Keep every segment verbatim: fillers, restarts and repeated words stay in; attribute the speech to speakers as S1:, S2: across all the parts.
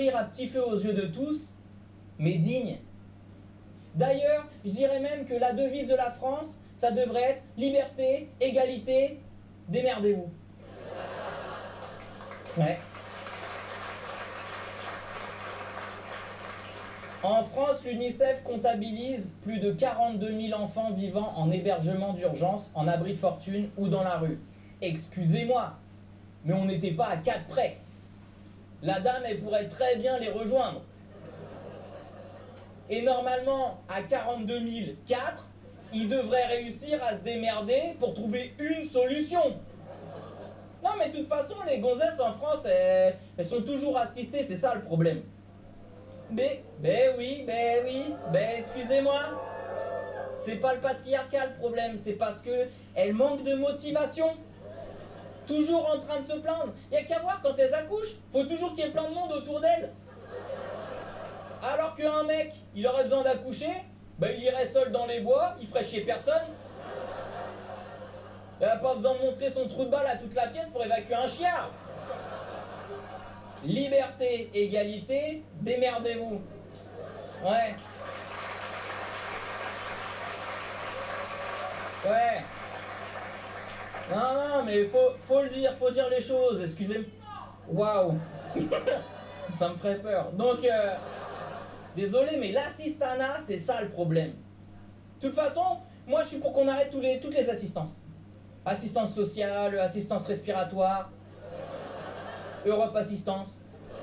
S1: mourir à petit feu aux yeux de tous, mais digne. D'ailleurs, je dirais même que la devise de la France, ça devrait être liberté, égalité, démerdez-vous. Ouais. En France, l'UNICEF comptabilise plus de quarante-deux mille enfants vivant en hébergement d'urgence, en abri de fortune ou dans la rue. Excusez-moi, mais on n'était pas à quatre près. La dame, elle pourrait très bien les rejoindre. Et normalement, à quarante-deux mille quatre, ils devraient réussir à se démerder pour trouver une solution. Non, mais de toute façon, les gonzesses en France, elles, elles sont toujours assistées, c'est ça le problème. Mais, ben oui, ben oui, ben excusez-moi. C'est pas le patriarcat le problème, c'est parce que elles manquent de motivation. Toujours en train de se plaindre. Y a qu'à voir quand elles accouchent, faut toujours qu'il y ait plein de monde autour d'elles. Alors qu'un mec, il aurait besoin d'accoucher, ben il irait seul dans les bois, il ferait chier personne. Il n'a pas besoin de montrer son trou de balle à toute la pièce pour évacuer un chiard. Liberté, égalité, démerdez-vous. Ouais. Ouais. Non, non, mais faut, faut le dire, faut dire les choses, excusez-moi. Waouh. Ça me ferait peur. Donc, euh, désolé, mais l'assistanat, c'est ça le problème. De toute façon, moi je suis pour qu'on arrête tous les, toutes les assistances. Assistance sociale, assistance respiratoire, Europe Assistance.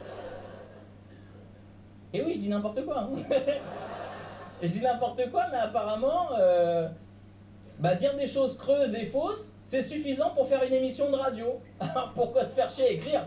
S1: Et oui, je dis n'importe quoi. Hein. Je dis n'importe quoi, mais apparemment, euh, bah, dire des choses creuses et fausses, c'est suffisant pour faire une émission de radio. Alors pourquoi se faire chier à écrire?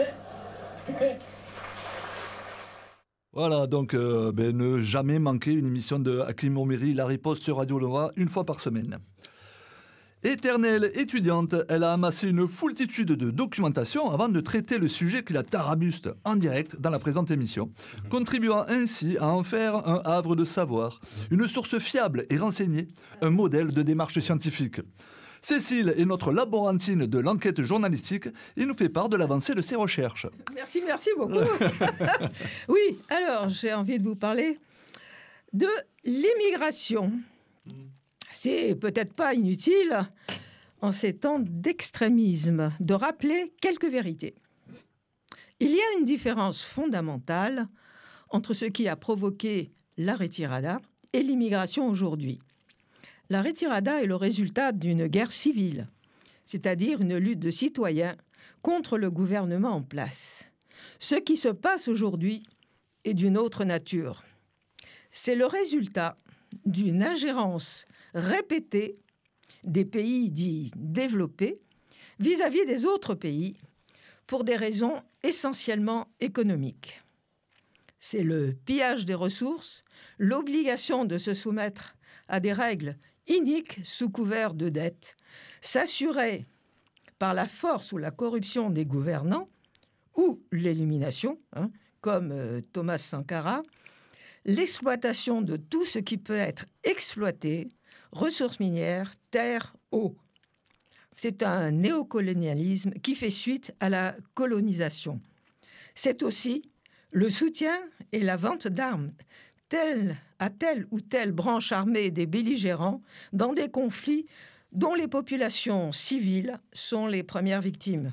S2: Voilà, donc euh, ben, ne jamais manquer une émission de Hakim Omeri, La Riposte sur Radio Nova, une fois par semaine. Éternelle étudiante, elle a amassé une foultitude de documentation avant de traiter le sujet qui la tarabuste en direct dans la présente émission, contribuant ainsi à en faire un havre de savoir, une source fiable et renseignée, un modèle de démarche scientifique. Cécile est notre laborantine de l'enquête journalistique et nous fait part de l'avancée de ses recherches.
S3: Merci, merci beaucoup. Oui, alors j'ai envie de vous parler de l'immigration. C'est peut-être pas inutile, en ces temps d'extrémisme, de rappeler quelques vérités. Il y a une différence fondamentale entre ce qui a provoqué la retirada et l'immigration aujourd'hui. La retirada est le résultat d'une guerre civile, c'est-à-dire une lutte de citoyens contre le gouvernement en place. Ce qui se passe aujourd'hui est d'une autre nature. C'est le résultat d'une ingérence répétée des pays dits développés vis-à-vis des autres pays pour des raisons essentiellement économiques. C'est le pillage des ressources, l'obligation de se soumettre à des règles iniques sous couvert de dette, s'assurer par la force ou la corruption des gouvernants ou l'élimination, hein, comme euh, Thomas Sankara, l'exploitation de tout ce qui peut être exploité, ressources minières, terre, eau. C'est un néocolonialisme qui fait suite à la colonisation. C'est aussi le soutien et la vente d'armes telle, à telle ou telle branche armée des belligérants dans des conflits dont les populations civiles sont les premières victimes.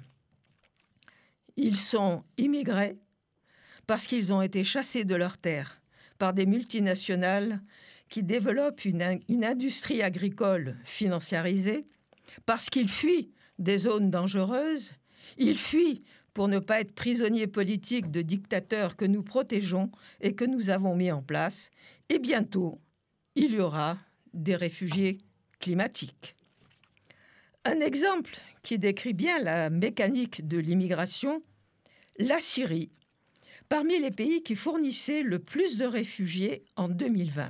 S3: Ils sont immigrés parce qu'ils ont été chassés de leurs terres par des multinationales qui développent une, une industrie agricole financiarisée, parce qu'ils fuient des zones dangereuses, ils fuient pour ne pas être prisonniers politiques de dictateurs que nous protégeons et que nous avons mis en place, et bientôt, il y aura des réfugiés climatiques. Un exemple qui décrit bien la mécanique de l'immigration, la Syrie, parmi les pays qui fournissaient le plus de réfugiés en deux mille vingt.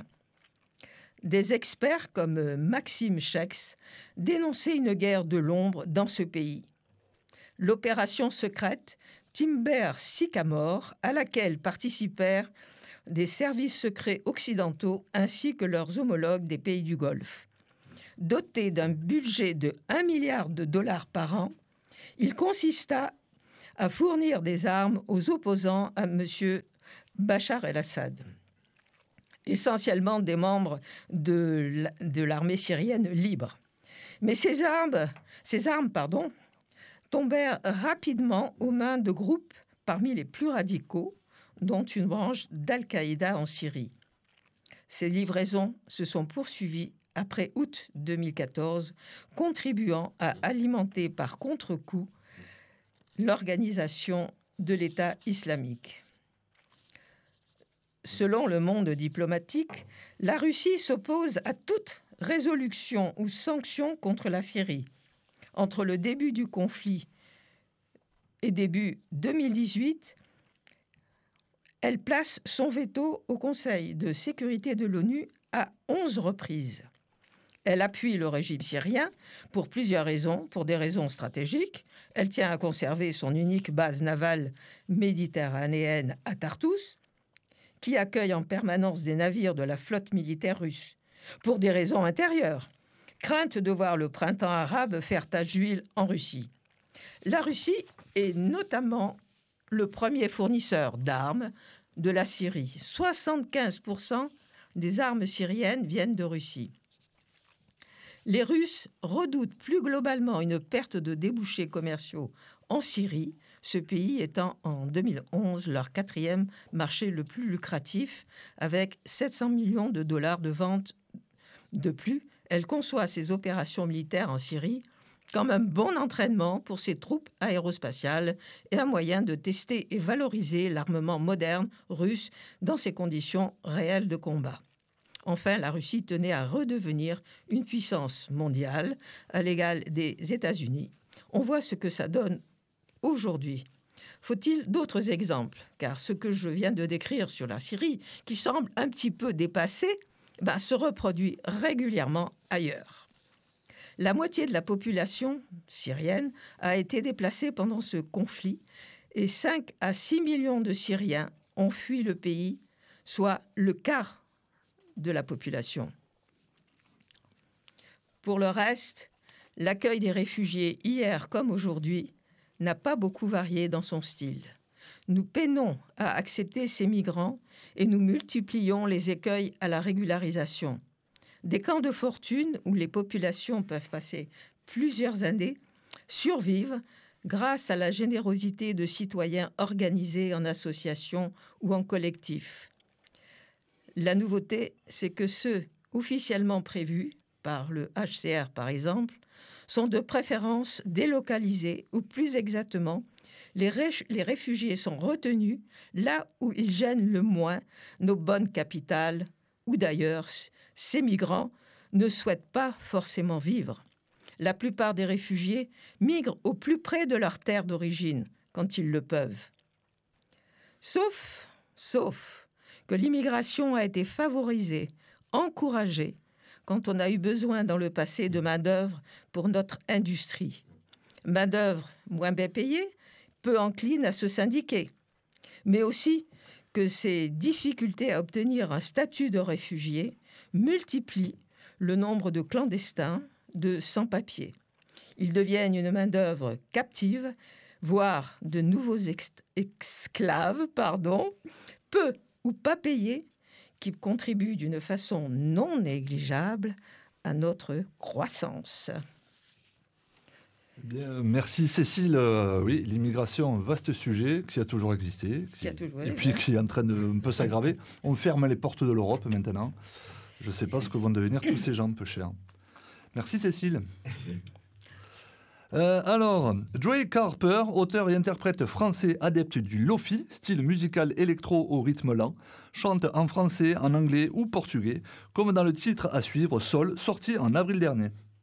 S3: Des experts comme Maxime Schex dénonçaient une guerre de l'ombre dans ce pays. L'opération secrète Timber Sycamore, à laquelle participèrent des services secrets occidentaux ainsi que leurs homologues des pays du Golfe. Doté d'un budget de un milliard de dollars par an, il consista à fournir des armes aux opposants à M. Bachar el-Assad, essentiellement des membres de l'armée syrienne libre. Mais ces armes, ces armes pardon, tombèrent rapidement aux mains de groupes parmi les plus radicaux, dont une branche d'Al-Qaïda en Syrie. Ces livraisons se sont poursuivies après août deux mille quatorze, contribuant à alimenter par contre-coup l'organisation de l'État islamique. Selon le monde diplomatique, la Russie s'oppose à toute résolution ou sanction contre la Syrie. Entre le début du conflit et début deux mille dix-huit, elle place son veto au Conseil de sécurité de l'ONU à onze reprises. Elle appuie le régime syrien pour plusieurs raisons, pour des raisons stratégiques. Elle tient à conserver son unique base navale méditerranéenne à Tartous, qui accueille en permanence des navires de la flotte militaire russe. Pour des raisons intérieures, crainte de voir le printemps arabe faire tache d'huile en Russie. La Russie est notamment le premier fournisseur d'armes de la Syrie. soixante-quinze pour cent des armes syriennes viennent de Russie. Les Russes redoutent plus globalement une perte de débouchés commerciaux en Syrie, ce pays étant en deux mille onze leur quatrième marché le plus lucratif, avec sept cents millions de dollars de ventes de plus. Elle conçoit ses opérations militaires en Syrie comme un bon entraînement pour ses troupes aérospatiales et un moyen de tester et valoriser l'armement moderne russe dans ses conditions réelles de combat. Enfin, la Russie tenait à redevenir une puissance mondiale à l'égal des États-Unis. On voit ce que ça donne aujourd'hui. Faut-il d'autres exemples? Car ce que je viens de décrire sur la Syrie, qui semble un petit peu dépassé, ben, se reproduit régulièrement ailleurs. La moitié de la population syrienne a été déplacée pendant ce conflit et cinq à six millions de Syriens ont fui le pays, soit le quart de la population. Pour le reste, l'accueil des réfugiés hier comme aujourd'hui n'a pas beaucoup varié dans son style. Nous peinons à accepter ces migrants et nous multiplions les écueils à la régularisation. Des camps de fortune où les populations peuvent passer plusieurs années survivent grâce à la générosité de citoyens organisés en association ou en collectif. La nouveauté, c'est que ceux officiellement prévus, par le H C R par exemple, sont de préférence délocalisés, ou plus exactement, les, ré- les réfugiés sont retenus là où ils gênent le moins nos bonnes capitales, où d'ailleurs ces migrants ne souhaitent pas forcément vivre. La plupart des réfugiés migrent au plus près de leur terre d'origine, quand ils le peuvent. Sauf, sauf que l'immigration a été favorisée, encouragée, quand on a eu besoin dans le passé de main-d'œuvre pour notre industrie. Main-d'œuvre moins bien payée, peu encline à se syndiquer, mais aussi que ces difficultés à obtenir un statut de réfugié multiplient le nombre de clandestins, de sans-papiers. Ils deviennent une main-d'œuvre captive, voire de nouveaux ex- esclaves, pardon, peu ou pas payés, qui contribuent d'une façon non négligeable à notre croissance.
S2: Bien, merci Cécile. Euh, oui, l'immigration, vaste sujet qui a toujours existé, qui,
S3: Qui a toujours,
S2: et
S3: oui,
S2: puis
S3: ouais.
S2: qui est en train de un peu s'aggraver. On ferme les portes de l'Europe maintenant. Je ne sais pas ce que vont devenir tous ces gens peu chers. Merci Cécile. Euh, alors, Joey Carper, auteur et interprète français adepte du lofi, style musical électro au rythme lent, chante en français, en anglais ou portugais, comme dans le titre à suivre, Sol, sorti en avril dernier.